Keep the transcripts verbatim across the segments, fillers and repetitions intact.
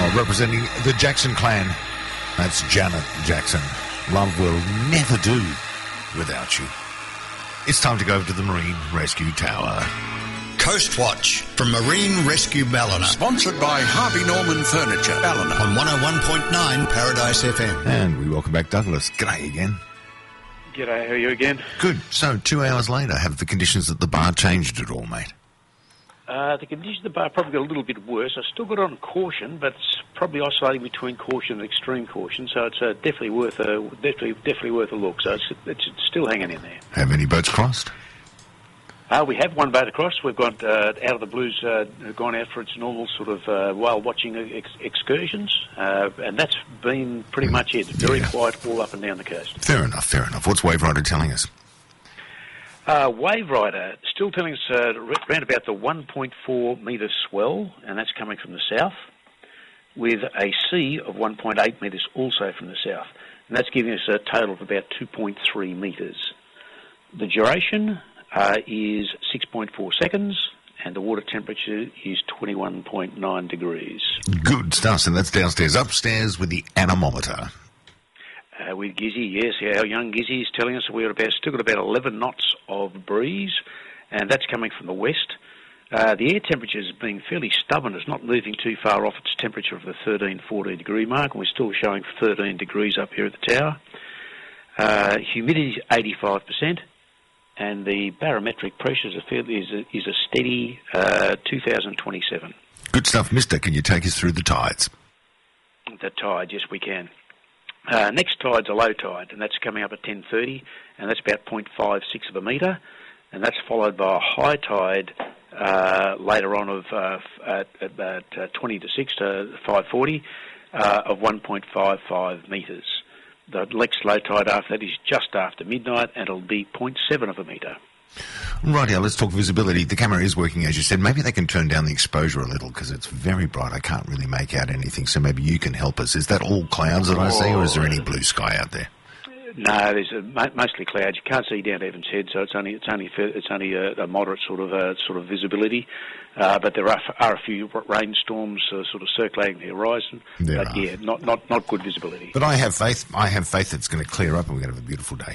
Tower, representing the Jackson clan. That's Janet Jackson. Love will never do without you. It's time to go over to the Marine Rescue Tower. Coast Watch from Marine Rescue Ballina. Sponsored by Harvey Norman Furniture, Ballina. On one oh one point nine Paradise F M. And we welcome back Douglas. G'day again. G'day, how are you again? Good. So, two hours later, have the conditions at the bar changed at all, mate? Uh, the conditions of the bar probably got a little bit worse. I still got it on caution, but it's probably oscillating between caution and extreme caution, so it's uh, definitely worth a definitely definitely worth a look. So it's, it's still hanging in there. Have any boats crossed? Uh, we have one boat across. We've got uh, Out of the Blues uh, gone out for its normal sort of uh, whale watching ex- excursions, uh, and that's been pretty mm. much it. Very yeah. quiet all up and down the coast. Fair enough, fair enough. What's Wave Rider telling us? Uh, Wave Rider still telling us uh, around about the one point four metre swell, and that's coming from the south, with a sea of one point eight metres also from the south, and that's giving us a total of about two point three metres. The duration uh, is six point four seconds, and the water temperature is twenty-one point nine degrees. Good stuff, and that's downstairs. Upstairs with the anemometer. Uh, with Gizzy, yes, our young Gizzy is telling us we're about, still got about eleven knots of breeze, and that's coming from the west. Uh, the air temperature is being fairly stubborn. It's not moving too far off its temperature of the thirteen, fourteen degree mark, and we're still showing thirteen degrees up here at the tower. Uh, humidity is eighty-five percent, and the barometric pressure is a, fairly, is a, is a steady uh, two thousand twenty-seven. Good stuff, mister. Can you take us through the tides? The tide, yes, we can. Uh, next tide's a low tide, and that's coming up at ten thirty, and that's about zero point five six of a metre, and that's followed by a high tide uh, later on of uh, at about uh, twenty to six to five forty uh, of one point five five metres. The next low tide after that is just after midnight, and it'll be zero point seven of a metre. Right, now let's talk visibility. The camera is working, as you said. Maybe they can turn down the exposure a little because it's very bright. I can't really make out anything, so maybe you can help us. Is that all clouds that I see, or is there any blue sky out there? No, there's a, mostly clouds. You can't see down Evans Head, so it's only it's only it's only a, a moderate sort of uh, sort of visibility. Uh, but there are, are a few rainstorms uh, sort of circulating the horizon. There but are. yeah, not, not not good visibility. But I have faith. I have faith it's going to clear up, and we're going to have a beautiful day.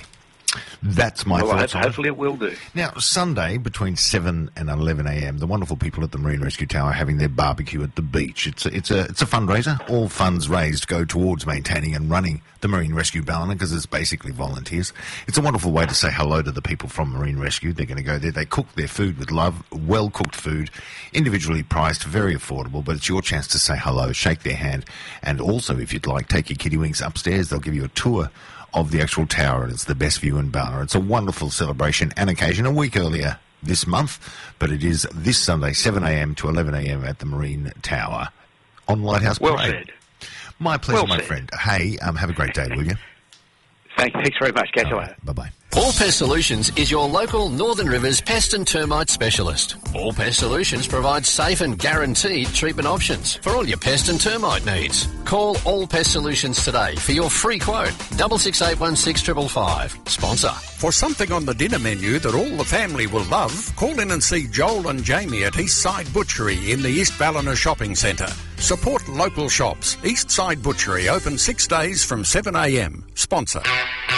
That's my well, thoughts. Hopefully it will do. Now, Sunday between seven and eleven a.m, the wonderful people at the Marine Rescue Tower are having their barbecue at the beach. It's a, it's a it's a fundraiser. All funds raised go towards maintaining and running the Marine Rescue Ballina because it's basically volunteers. It's a wonderful way to say hello to the people from Marine Rescue. They're going to go there. They cook their food with love, well-cooked food, individually priced, very affordable, but it's your chance to say hello, shake their hand, and also, if you'd like, take your kiddie winks upstairs. They'll give you a tour of the actual tower, and it's the best view in Ballina. It's a wonderful celebration and occasion, a week earlier this month, but it is this Sunday, seven a.m. to eleven a.m. at the Marine Tower on Lighthouse Well Parade. said. My pleasure, Well my said. friend. Hey, um, have a great day, will you? Thanks, thanks very much. Catch you later. Bye-bye. All Pest Solutions is your local Northern Rivers pest and termite specialist. All Pest Solutions provides safe and guaranteed treatment options for all your pest and termite needs. Call All Pest Solutions today for your free quote. Double six eight one six triple five. Sponsor. For something on the dinner menu that all the family will love, call in and see Joel and Jamie at Eastside Butchery in the East Ballina Shopping Centre. Support local shops. Eastside Butchery open six days from seven a.m. Sponsor.